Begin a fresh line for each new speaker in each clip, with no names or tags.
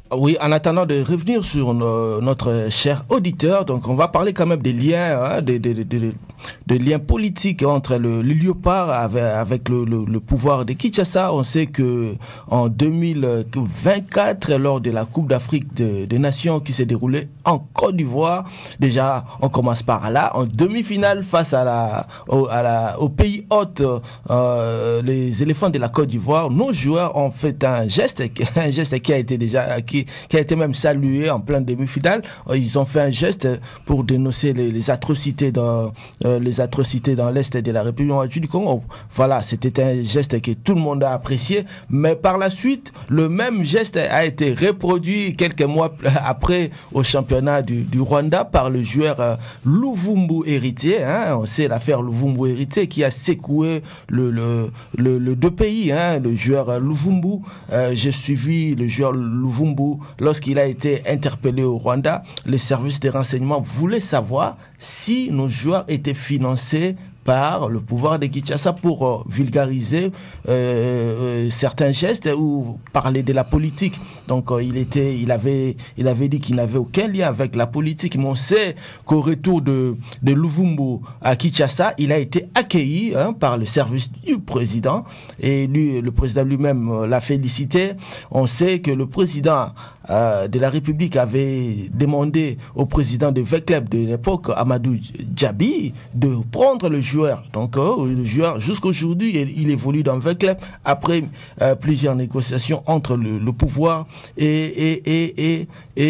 Oui, en attendant de revenir sur notre cher auditeur, donc on va parler quand même des liens, des liens politiques entre le Léopard avec le pouvoir de Kinshasa. On sait que en 2024, lors de la Coupe d'Afrique des Nations qui s'est déroulée en Côte d'Ivoire, déjà on commence par là, en demi-finale face au pays hôte, les éléphants de la Côte d'Ivoire, nos joueurs ont fait un geste qui a été qui a été même salué en pleine demi-finale. Ils ont fait un geste pour dénoncer les atrocités dans l'est de la République du Congo. Voilà, c'était un geste que tout le monde a apprécié, mais par la suite, le même geste a été reproduit quelques mois après au championnat du Rwanda par le joueur Luvumbu Héritier. On sait l'affaire Luvumbu Héritier qui a secoué le deux pays. Le joueur Luvumbu, j'ai suivi le joueur Luvumbu lorsqu'il a été interpellé au Rwanda. Les services de renseignement voulaient savoir si nos joueurs étaient financés par le pouvoir de Kinshasa pour vulgariser certains gestes ou parler de la politique. Donc il avait dit qu'il n'avait aucun lien avec la politique, mais on sait qu'au retour de Luvumbu à Kinshasa, il a été accueilli par le service du président et lui, le président lui-même l'a félicité. On sait que le président de la République avait demandé au président de V-Club de l'époque, Amadou Djabi, de prendre le joueur. Donc le joueur, jusqu'aujourd'hui, il évolue dans V-Club après plusieurs négociations entre le pouvoir et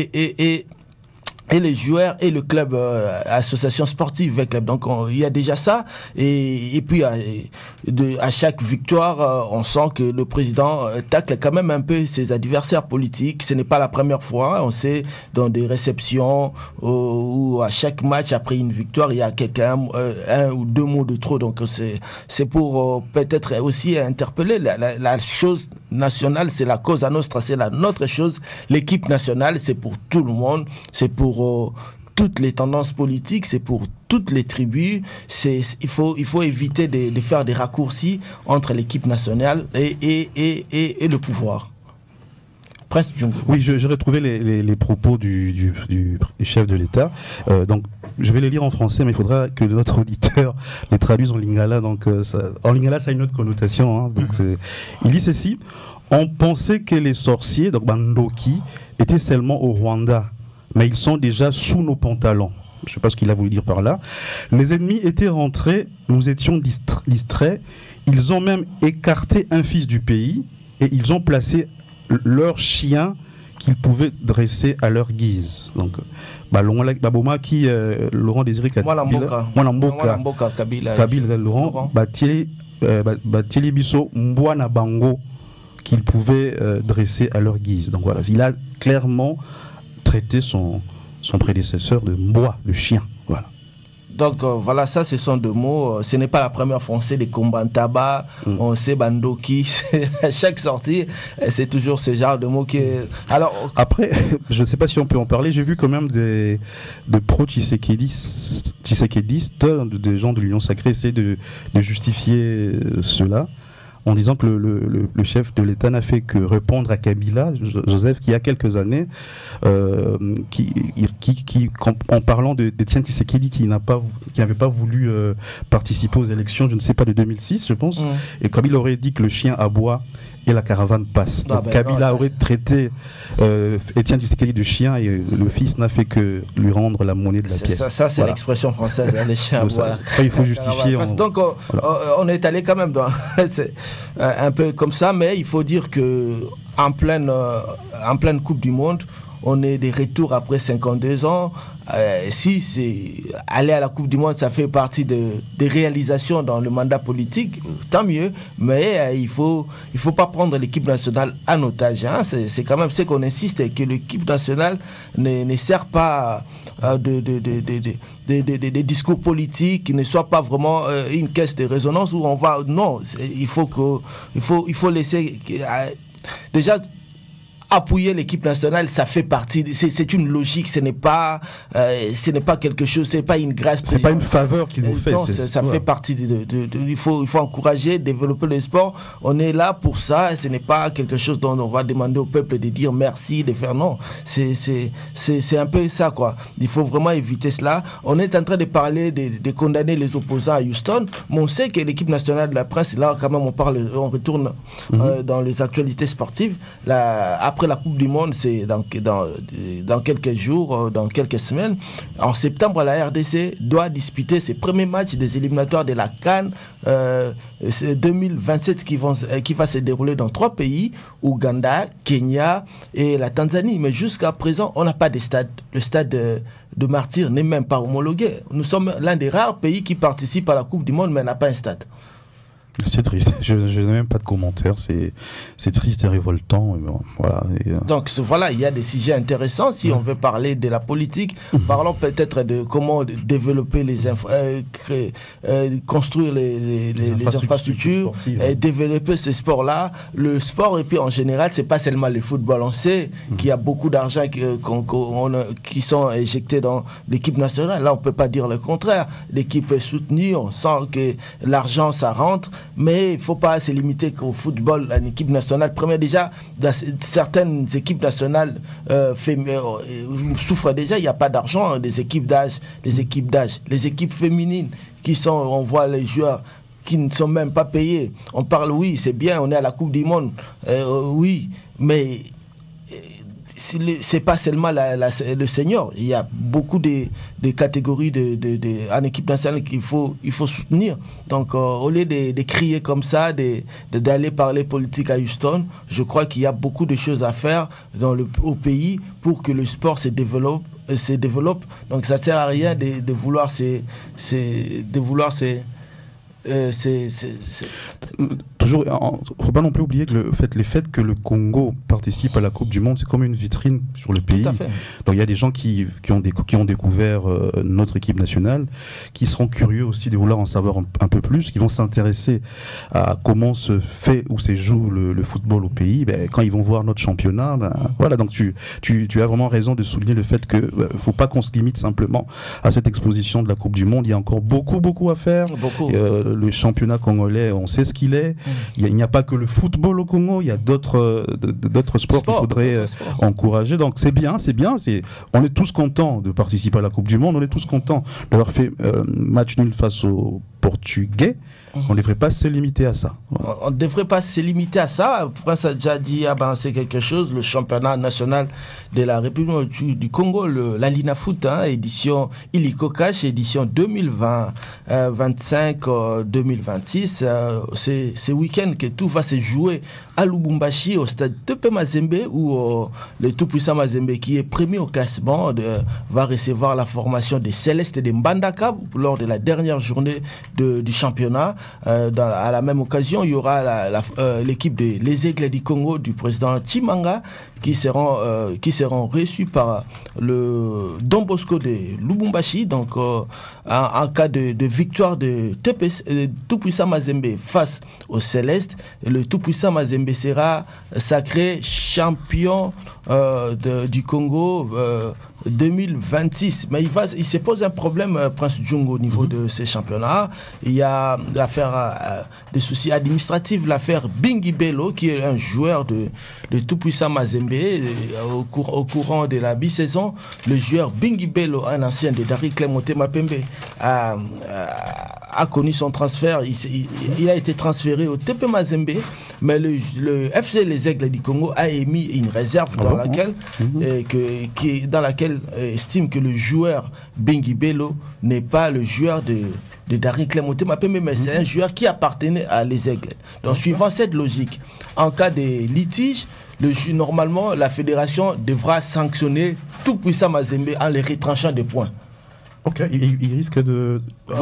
les joueurs et le club, association sportive V-Club. Donc il y a déjà ça. Et puis à chaque victoire, on sent que le président tacle quand même un peu ses adversaires politiques. Ce n'est pas la première fois. On sait dans des réceptions où à chaque match après une victoire, il y a quelqu'un un ou deux mots de trop. Donc c'est pour peut-être aussi interpeller la chose nationale. C'est la cause à nostra, c'est la notre chose. L'équipe nationale, c'est pour tout le monde. C'est pour toutes les tendances politiques, c'est pour toutes les tribus. Il faut éviter de faire des raccourcis entre l'équipe nationale et le pouvoir. Prince Djungu.
Oui, je retrouvais les propos du chef de l'État. Donc, je vais les lire en français, mais il faudra que notre auditeur les traduise en lingala. Donc, en lingala, ça a une autre connotation. Donc, il dit ceci: on pensait que les sorciers, donc Bandoki, étaient seulement au Rwanda, mais ils sont déjà sous nos pantalons. Je ne sais pas ce qu'il a voulu dire par là. Les ennemis étaient rentrés, nous étions distraits. Ils ont même écarté un fils du pays et ils ont placé leur chien qu'ils pouvaient dresser à leur guise. Donc, Baboma qui Laurent Désiré Kabila, Kabila Laurent Batieli Bisso Mbwana Bango qu'ils pouvaient dresser à leur guise. Donc voilà, il a clairement traité son prédécesseur de Mboa, le chien. Voilà.
Donc voilà, ça ce sont deux mots. Ce n'est pas la première fois, on sait des Kombantaba, on sait Bandoki. À chaque sortie, c'est toujours ce genre de mots qui. Alors
après, je ne sais pas si on peut en parler. J'ai vu quand même de pro-tshisekidistes, des gens de l'Union sacrée essayer de justifier cela, en disant que le chef de l'État n'a fait que répondre à Kabila, Joseph, qui il y a quelques années, en parlant d'Etienne Tshisekedi, qui n'avait pas voulu participer aux élections, je ne sais pas, de 2006, je pense, et Kabila aurait dit que le chien aboie et la caravane passe. Donc Kabila aurait traité Etienne Tshisekedi de chien et le fils n'a fait que lui rendre la monnaie de la pièce.
Ça c'est voilà. L'expression française, les chiens aboient.
Il faut justifier.
Donc on est allé quand même dans un peu comme ça, mais il faut dire que en pleine Coupe du Monde, on est des retours après 52 ans. Si c'est aller à la Coupe du Monde, ça fait partie des réalisations dans le mandat politique, tant mieux. Mais il faut pas prendre l'équipe nationale en otage. C'est quand même ce qu'on insiste, que l'équipe nationale ne sert pas des discours politiques, qui ne soit pas vraiment une caisse de résonance où on va. Non, il faut laisser déjà. appuyer l'équipe nationale, ça fait partie, c'est une logique, ce n'est pas quelque chose, c'est pas une grâce.
C'est pas une faveur qu'il nous fait.
Ça fait partie il faut encourager, développer le sport. On est là pour ça, ce n'est pas quelque chose dont on va demander au peuple de dire merci, de faire non. C'est un peu ça, quoi. Il faut vraiment éviter cela. On est en train de parler de condamner les opposants à Houston, mais on sait que l'équipe nationale de la presse, là quand même on retourne dans les actualités sportives. Après la Coupe du Monde, c'est dans quelques jours, dans quelques semaines. En septembre, la RDC doit disputer ses premiers matchs des éliminatoires de la CAN 2027 qui va se dérouler dans 3 pays, Ouganda, Kenya et la Tanzanie. Mais jusqu'à présent, on n'a pas de stade. Le stade de Martyrs n'est même pas homologué. Nous sommes l'un des rares pays qui participent à la Coupe du Monde, mais n'a pas un stade.
C'est triste, je n'ai même pas de commentaires, c'est triste et révoltant. Voilà.
Donc voilà, il y a des sujets intéressants. Si on veut parler de la politique, parlons peut-être de comment développer construire les infrastructures et développer ce sport-là. Le sport, et puis en général, c'est pas seulement le football. On sait qu'il y a beaucoup d'argent qui sont injectés dans l'équipe nationale. Là, on peut pas dire le contraire. L'équipe est soutenue, on sent que l'argent, ça rentre. Mais il ne faut pas se limiter qu'au football, à une équipe nationale. Première, déjà, certaines équipes nationales souffrent déjà, il n'y a pas d'argent, des équipes d'âge. Les équipes féminines on voit les joueurs qui ne sont même pas payés. On parle, oui, c'est bien, on est à la Coupe du Monde, oui, mais c'est pas seulement le senior. Il y a beaucoup de catégories en équipe nationale qu'il faut soutenir. Donc au lieu de crier comme ça, d'aller parler politique à Houston, je crois qu'il y a beaucoup de choses à faire au pays pour que le sport se développe. Donc ça sert à rien de vouloir
toujours, faut pas non plus oublier que le fait que le Congo participe à la Coupe du Monde, c'est comme une vitrine sur le pays.
Tout à fait.
Donc il y a des gens qui ont découvert notre équipe nationale, qui seront curieux aussi de vouloir en savoir un peu plus, qui vont s'intéresser à comment se fait ou se joue le football au pays. Quand ils vont voir notre championnat, voilà. Donc tu as vraiment raison de souligner le fait que faut pas qu'on se limite simplement à cette exposition de la Coupe du Monde. Il y a encore beaucoup à faire. Le championnat congolais, on sait ce qu'il est. Il n'y a pas que le football au Congo, il y a d'autres sports qu'il faudrait encourager. Donc c'est bien. On est tous contents de participer à la Coupe du Monde, on est tous contents d'avoir fait match nul face aux Portugais. On ne devrait pas se limiter à ça.
Voilà. On ne devrait pas se limiter à ça. Prince a déjà dit, a balancé quelque chose. Le championnat national de la République du Congo, la Lina Foot, édition Illiko Cash, édition 2025-2026. C'est ce week-end que tout va se jouer à Lubumbashi, au stade Tepe Mazembe, où le tout-puissant Mazembe, qui est premier au classement, va recevoir la formation des Célestes et des Mbandaka lors de la dernière journée du championnat. À la même occasion, il y aura l'équipe des Aigles du Congo du président Chimanga qui seront reçus par le Don Bosco de Lubumbashi. Donc en cas de victoire de tout-puissant Mazembe face au Céleste, le tout-puissant Mazembe sera sacré champion du Congo 2026. Mais il se pose un problème, Prince Djungo, au niveau de ces championnats. Il y a des soucis administratifs, l'affaire Bingi Bello, qui est un joueur de tout-puissant Mazembe. Au courant de la bi-saison, le joueur Bingi Bello, un ancien de Dari Clémenté Mapembe, a connu son transfert. Il a été transféré au TP Mazembe, mais le FC Les Aigles du Congo a émis une réserve dans laquelle estime que le joueur Bingi Bello n'est pas le joueur de Dari Clémenté Mapembe, mais c'est un joueur qui appartenait à Les Aigles. Donc, suivant cette logique, en cas de litige, normalement, la fédération devra sanctionner tout puissant Mazembe en les retranchant des points.
Ok, il risque de...